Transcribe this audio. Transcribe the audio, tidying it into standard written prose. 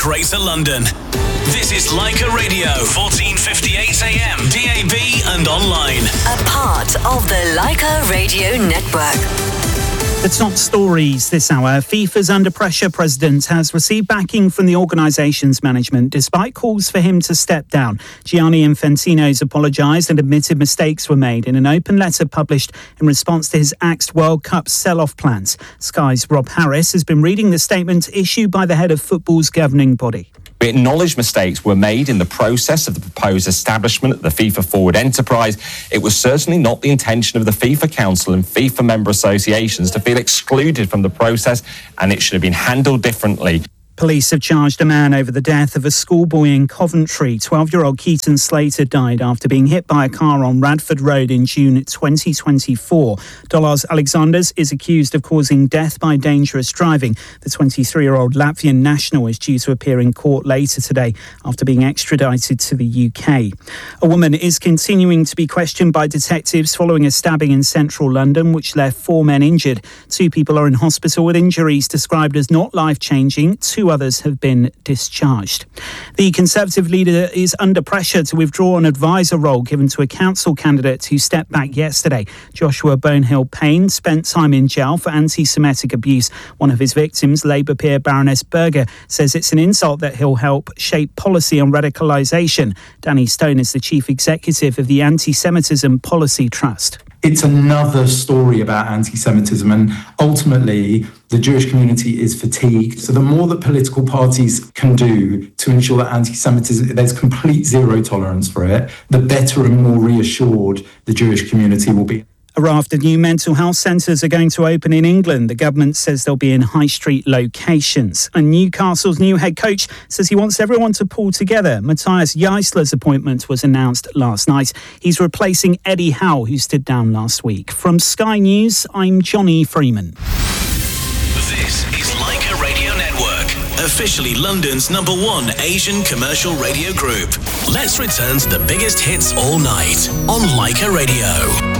Greater London. This is Leica Radio, 1458 AM, DAB and online. A part of the Leica Radio Network. The top stories this hour. FIFA's Under Pressure president has received backing from the organisation's management despite calls for him to step down. Gianni Infantino's apologised and admitted mistakes were made in an open letter published in response to his axed World Cup sell-off plans. Sky's Rob Harris has been reading the statement issued by the head of football's governing body. We acknowledge mistakes were made in the process of the proposed establishment of the FIFA Forward enterprise. It was certainly not the intention of the FIFA Council and FIFA member associations to feel excluded from the process, and it should have been handled differently. Police have charged a man over the death of a schoolboy in Coventry. 12-year-old Keaton Slater died after being hit by a car on Radford Road in June 2024. Dolos Alexanders is accused of causing death by dangerous driving. The 23-year-old Latvian national is due to appear in court later today after being extradited to the UK. A woman is continuing to be questioned by detectives following a stabbing in central London, which left 4 men injured. 2 people are in hospital with injuries described as not life-changing. 2 others have been discharged. The Conservative leader is under pressure to withdraw an advisor role given to a council candidate who stepped back yesterday. Joshua Bonehill Payne spent time in jail for anti-Semitic abuse. One of his victims, Labour peer Baroness Berger, says it's an insult that he'll help shape policy on radicalisation. Danny Stone is the chief executive of the Anti-Semitism Policy Trust. It's another story about anti-Semitism, and ultimately the Jewish community is fatigued. So the more that political parties can do to ensure that anti-Semitism, there's complete zero tolerance for it, the better and more reassured the Jewish community will be. A raft of new mental health centres are going to open in England. The government says they'll be in high street locations. And Newcastle's new head coach says he wants everyone to pull together. Matthias Jaisler's appointment was announced last night. He's replacing Eddie Howe, who stood down last week. From Sky News, I'm Johnny Freeman. This is Leica Radio Network, officially London's #1 Asian commercial radio group. Let's return to the biggest hits all night on Leica Radio.